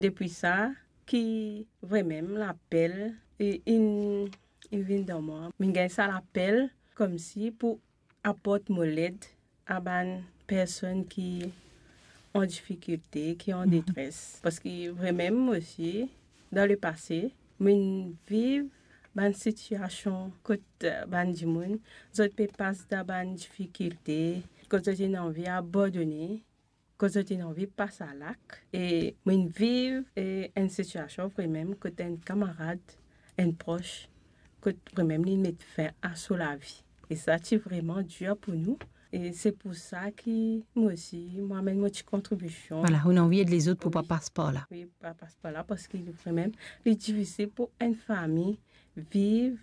Depuis ça, qui vraiment l'appelle, et il vient dans moi. Mais ça l'appelle comme si pour apporter mon aide à une personne qui en difficulté, qui est en détresse. Parce que vraiment, moi aussi, dans le passé, je vis une situation que je ne peux pas dans une difficulté, que j'ai envie d'abandonner, que j'ai envie de passer à l'acte. Et je vis une situation vraiment que un camarade, un proche, que vraiment il met fin à la vie. Et ça, c'est vraiment dur pour nous. Et c'est pour ça que moi aussi, moi-même, une contribution. Voilà, on a envie de les autres pour ne pas passer par là. Oui, pas passer par là, parce qu'il est vraiment difficile pour une famille vivre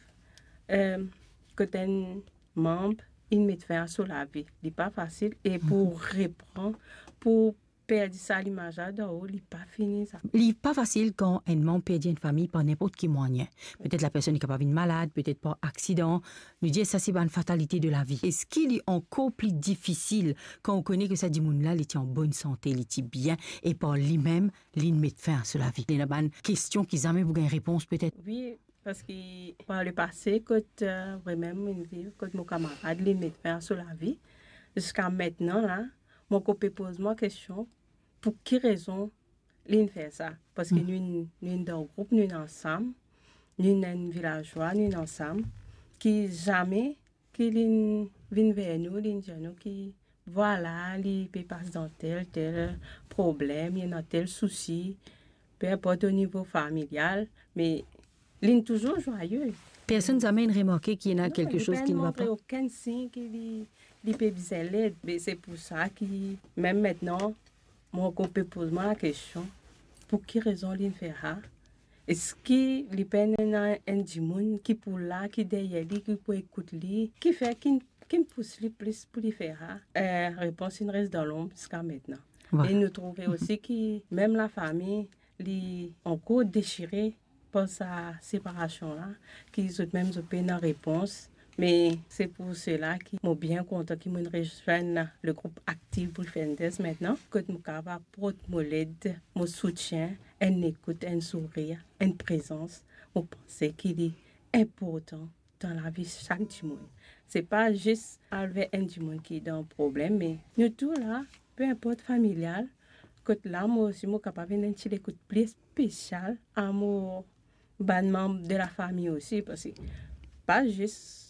que un membre, il met fin à la vie. Ce n'est pas facile. Et pour reprendre, pour perdre ça, l'image d'en haut, il n'est pas fini. Il n'est pas facile quand un membre perd une famille par n'importe qui moyen. Peut-être la personne est capable d'une malade, peut-être par accident. Nous disons ça, c'est une fatalité de la vie. Et ce qui est encore plus difficile quand on connaît que ça dit là, il est en bonne santé, il est bien, et par lui-même, il met fin à la vie. Il y a une question qui jamais vous une réponse peut-être. Oui, parce que par le passé, quand vraiment, quand mon camarade il met fin à la vie, jusqu'à maintenant, là, mon copain pose moi question. Pour quelle raison il fait ça? Parce que nous sommes dans un groupe, nous sommes ensemble, nous sommes un villageois, nous sommes ensemble, qui jamais qui viennent vers nous, ils disent nous qui voilà, il peut passer dans tel problème, il y a tel souci, peu importe au niveau familial, mais il est toujours joyeux. Personne n'a jamais remarqué qu'il y a quelque chose qui ne va pas. Il n'y a aucun signe qu'il peut bien l'aide. C'est pour ça que même maintenant, mon copain pose moi la question, pour quelle raison il fait ça? Est-ce qu'il peine un dimon qui pour là, qui derrière lui, qui peut écouter lui, qui fait qu'il me pousse le plus pour lui faire ça? Réponse, il reste dans l'ombre jusqu'à maintenant. Voilà. Et nous trouvons aussi que même la famille, est encore déchirée par sa séparation-là, qu'ils ont même une réponse. Mais c'est pour cela qu'ils m'ont bien content qu'ils me rejoignent le groupe actif pour FENDES maintenant, que nous avons apporté mon aide, mon soutien, une écoute, un sourire, une présence. Je pense qu'il est important dans la vie de chaque monde. Ce n'est pas juste avec un monde qui est dans un problème, mais nous tous là, peu importe familial, que là, moi aussi, je suis capable d'une écoute plus spéciale à mon membre de la famille aussi, parce que pas juste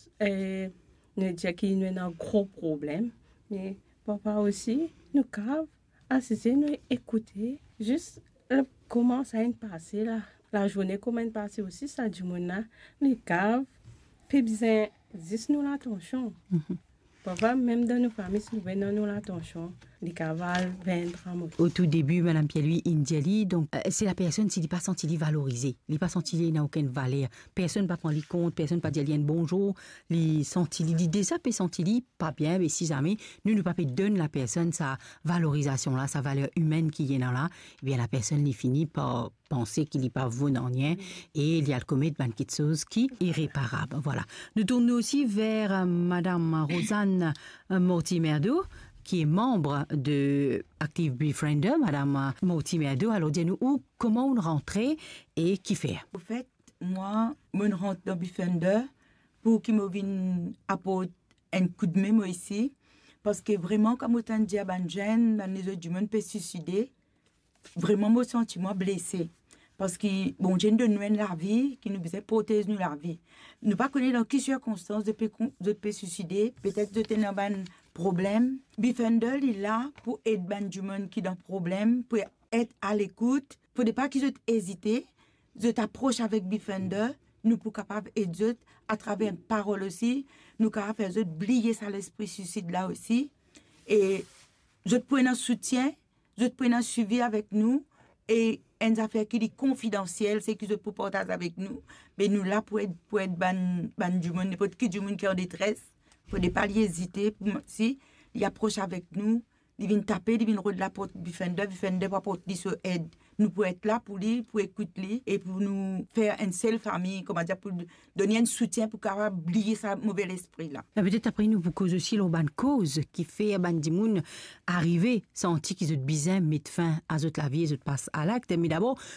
nous dire qu'il y a un gros problème, mais papa aussi, nous cave, assister, nous écouter, juste comment ça a passé la journée, comment ça a passé aussi, ça du monde là, nous cave, puis besoin, juste nous l'attention. Papa, même dans nos familles, si nous venons l'attention, les cavales vendre à moi. Au tout début, Mme Pierre-Louis Indiali, donc c'est la personne qui n'est pas sentie valorisée, il n'est pas senti qu'il n'a aucune valeur. Personne ne va prendre compte, personne ne va dire un bonjour, il dit déjà peut sentir pas bien, mais si jamais nous ne pas donner la personne sa valorisation là, sa valeur humaine qui est là, eh bien la personne il finit par penser qu'il n'est pas venant et il y a le commettre une petite chose qui est irréparable. Voilà. Nous tournons aussi vers Madame Rosanne Mortimerdo, qui est membre de Active Befriender, Madame Mortimerdo. Alors, dis-nous comment on rentrait et qui fait. En fait, moi, je rentre dans Befriender pour qu'il me vienne apporter un coup de main ici. Parce que vraiment, comme on dit à Banjen, les autres du monde peuvent se suicider. Vraiment, je me sens blessée. Parce que, bon, j'ai donné la vie, qui nous faisait protéger la vie. Nous ne pas connaître dans quelles circonstances de peut suicider, peut-être de tenir un problème. Befriender, il est là pour aider du monde qui est dans problème, pour être à l'écoute. Il ne faut pas qu'ils hésitent. Je t'approche avec Befriender, nous pour capable aider à travers une parole aussi. Nous capable faire oublier ça l'esprit suicide là aussi. Et je te prends un soutien, je te prends un suivi avec nous. Et une affaire qui est confidentielle, c'est que je peux partager avec nous. Mais nous là pour être ban du monde, n'importe qui du monde qui est en détresse, il ne faut pas hésiter. Si il approche avec nous, il vient taper, il vient rôder la porte Befriender pour apporter son aide. nous pouvons être là pour lui, pour écouter lui et pour nous faire une seule famille, comment dire, pour donner un soutien pour capable oublier sa mauvais esprit là. Peut-être après nous pour cause aussi l'urban cause qui fait à Bandimoun arriver senti qu'ils ont besoin mettre fin à toute la vie, ils passe à l'acte. Mais d'abord